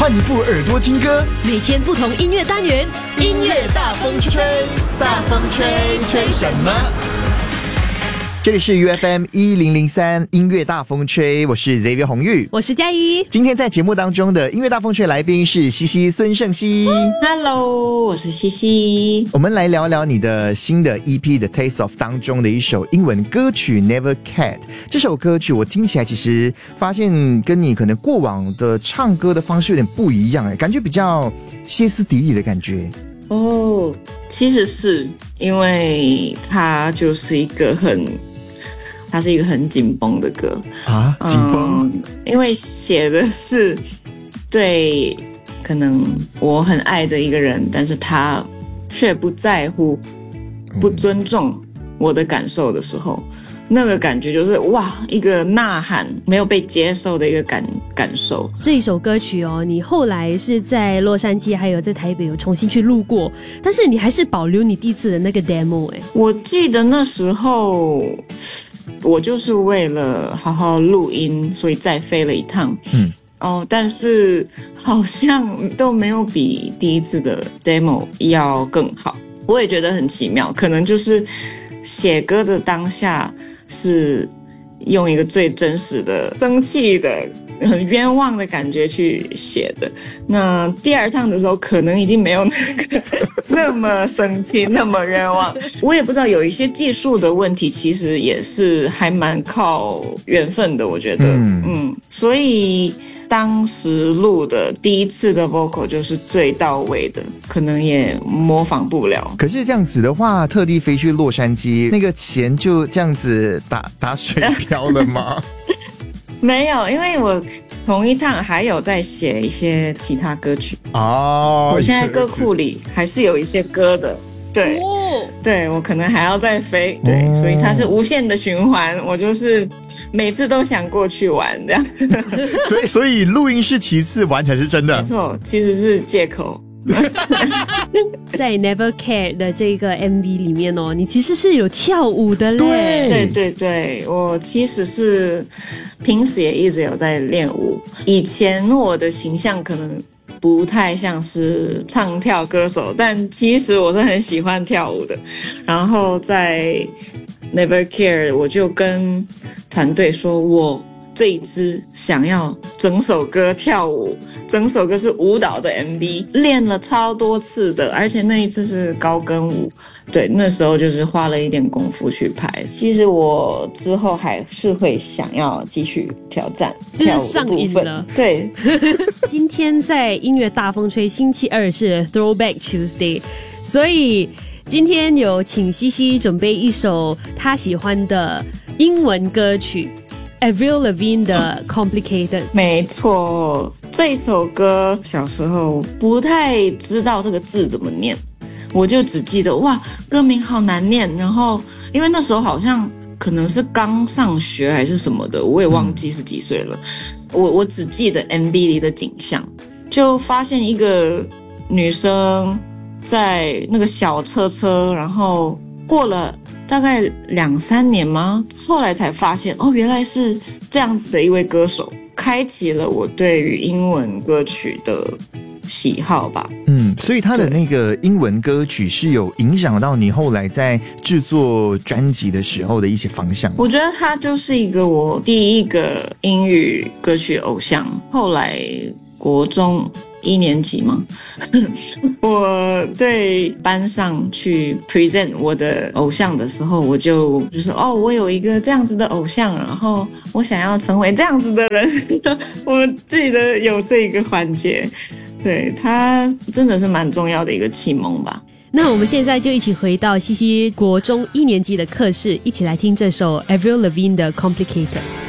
换一副耳朵听歌， 每天不同音乐单元，音乐大风吹，大风吹，吹什么？ 这里是 UFM1003 音乐大风吹，我是 Xavier 洪玉， 我是嘉怡。 今天在节目当中的音乐大风吹来宾是西西孙盛熙。 Hello， 我是西西。 我们来聊聊你的新的 EP The Taste of 当中的一首英文歌曲 Never Cared。 这首歌曲我听起来其实发现跟你可能过往的唱歌的方式有点不一样，感觉比较歇斯底里的感觉。 哦，其实是因为它是一个很紧绷的歌啊，紧绷， 因为写的是对可能我很爱的一个人，但是他却不在乎、不尊重我的感受的时候，那个感觉就是哇，一个呐喊没有被接受的一个感受。 这一首歌曲哦，你后来是在洛杉矶还有在台北有重新去录过，但是你还是保留你第一次的那个 demo 哎。 我记得那时候我就是为了好好录音，所以再飞了一趟。但是好像都没有比第一次的 demo 要更好。我也觉得很奇妙，可能就是写歌的当下是用一个最真实的、生气的、很冤枉的感觉去写的。那第二趟的时候，可能已经没有那么生气、那么冤枉。我也不知道，有一些技术的问题，其实也是还蛮靠缘分的，我觉得。所以当时录的第一次的 vocal 就是最到位的，可能也模仿不了。 可是这样子的话，特地飞去洛杉矶，那个钱就这样子打水漂了吗？ 没有，因为我同一趟还有在写一些其他歌曲哦。我现在歌库里还是有一些歌的。对，对，我可能还要再飞，对，所以它是无限的循环，我就是每次都想过去玩这样。 所以录音是其次，玩才是真的。 没错，其实是借口。 在 Never Care 的这个 MV 里面哦，你其实是有跳舞的嘞。 对，我其实是平时也一直有在练舞。以前我的形象可能不太像是唱跳歌手，但其实我是很喜欢跳舞的。然后在 Never Care 我就跟团队说，我这一支想要整首歌跳舞，整首歌是舞蹈的 MV， 练了超多次的，而且那一次是高跟舞。对，那时候就是花了一点功夫去拍。其实我之后还是会想要继续挑战跳舞的部分。了对。 今天在音乐大风吹星期二是 Throwback Tuesday， 所以今天有请西西准备一首他喜欢的英文歌曲Avril Lavigne 的 Complicated。 没错，这首歌小时候不太知道这个字怎么念，我就只记得哇，歌名好难念。然后因为那时候好像可能是刚上学还是什么的，我也忘记是几岁了。我只记得 MV 里的景象，就发现一个女生在那个小车，然后过了大概2-3年吗？后来才发现哦，原来是这样子的一位歌手，开启了我对于英文歌曲的喜好吧。 所以他的那个英文歌曲是有影响到你后来在制作专辑的时候的一些方向。 我觉得他就是一个我第一个英语歌曲偶像。后来国中1年级吗？我对班上去 present 我的偶像的时候，我就是我有一个这样子的偶像，然后我想要成为这样子的人。我记得有这个环节，对，他真的是蛮重要的一个启蒙吧。 那我们现在就一起回到西西国中1年级的课室，一起来听这首 Avril Lavigne 的 Complicated。